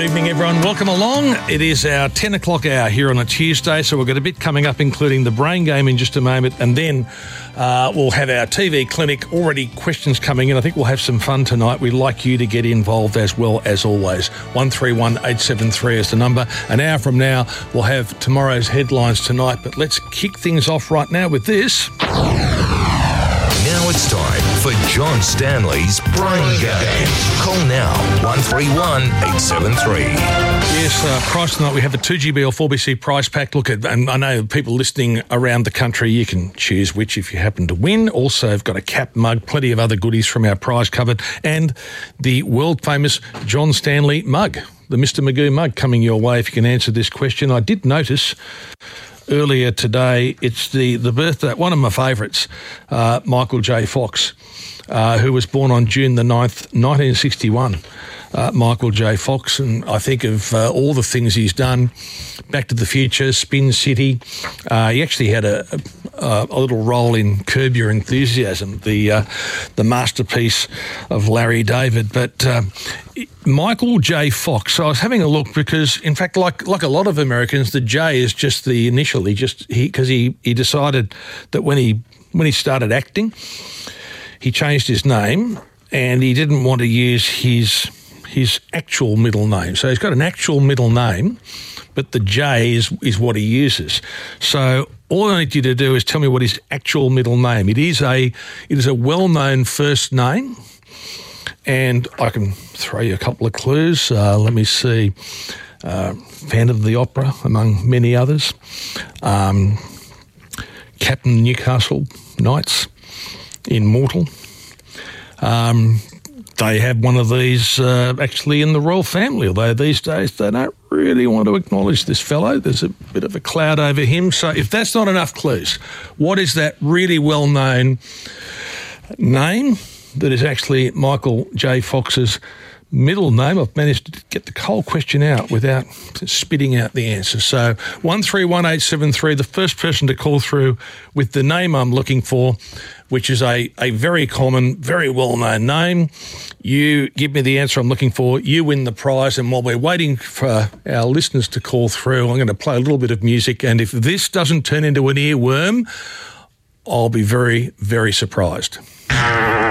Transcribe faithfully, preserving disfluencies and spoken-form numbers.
evening, everyone. Welcome along. It is our ten o'clock hour here on a Tuesday, so we've got a bit coming up, including the brain game in just a moment, and then uh, we'll have our T V clinic. Already questions coming in. I think we'll have some fun tonight. We'd like you to get involved as well as always. one three one eight seven three is the number. An hour from now, we'll have tomorrow's headlines tonight, but let's kick things off right now with this. Now it's time for John Stanley's Brain Game. Call now, one three one eight seven three. Yes, uh, price tonight, we have a two G B or four B C prize pack. Look, at, and I know people listening around the country, you can choose which if you happen to win. Also, I've got a cap mug, plenty of other goodies from our prize cupboard, and the world-famous John Stanley mug, the Mister Magoo mug, coming your way if you can answer this question. I did notice earlier today, it's the, the birthday, one of my favourites, uh, Michael J. Fox, uh, who was born on June the ninth, nineteen sixty-one. Uh, Michael J. Fox, and I think of uh, all the things he's done, Back to the Future, Spin City. Uh, he actually had a, a, a little role in Curb Your Enthusiasm, the uh, the masterpiece of Larry David. But uh, Michael J. Fox, I was having a look because, in fact, like like a lot of Americans, the J is just the initial. He just he because he, he decided that when he when he started acting, he changed his name and he didn't want to use his his actual middle name. So he's got an actual middle name, but the J is, is what he uses. So all I need you to do is tell me what his actual middle name. It is a it is a well-known first name, and I can throw you a couple of clues. Uh, let me see. Uh, Phantom of the Opera, among many others. Um, Captain Newcastle Knights in Mortal. Um, They have one of these uh, actually in the royal family, although these days they don't really want to acknowledge this fellow. There's a bit of a cloud over him. So if that's not enough clues, what is that really well-known name that is actually Michael J. Fox's middle name? I've managed to get the whole question out without spitting out the answer. So one three one eight seven three, the first person to call through with the name I'm looking for, which is a, a very common, very well-known name. You give me the answer I'm looking for, you win the prize. And while we're waiting for our listeners to call through, I'm going to play a little bit of music. And if this doesn't turn into an earworm, I'll be very, very surprised.